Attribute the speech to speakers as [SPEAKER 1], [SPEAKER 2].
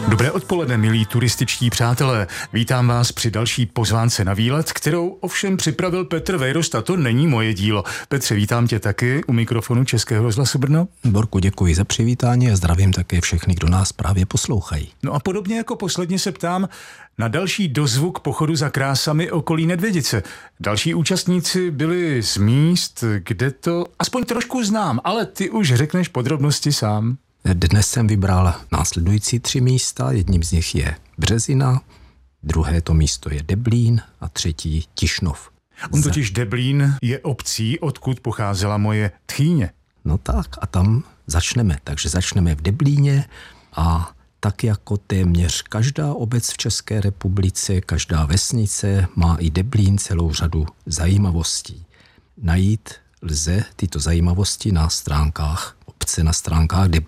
[SPEAKER 1] Dobré odpoledne, milí turističtí přátelé. Vítám vás při další pozvánce na výlet, kterou ovšem připravil Petr Vejrosta. To není moje dílo. Petře, vítám tě taky u mikrofonu Českého rozhlasu Brno.
[SPEAKER 2] Borku, děkuji za přivítání a zdravím také všechny, kdo nás právě poslouchají.
[SPEAKER 1] No a podobně jako posledně se ptám na další dozvuk pochodu za krásami okolí Nedvědice. Další účastníci byli z míst, kde to aspoň trošku znám, ale ty už řekneš podrobnosti sám.
[SPEAKER 2] Dnes jsem vybral následující 3 místa, jedním z nich je Březina, druhé to místo je Deblín a třetí Tišnov.
[SPEAKER 1] On totiž Deblín je obcí, odkud pocházela moje tchýně.
[SPEAKER 2] No tak a tam začneme, takže začneme v Deblíně a tak jako téměř každá obec v České republice, každá vesnice má i Deblín celou řadu zajímavostí. Najít lze tyto zajímavosti na stránkách obce, na stránkách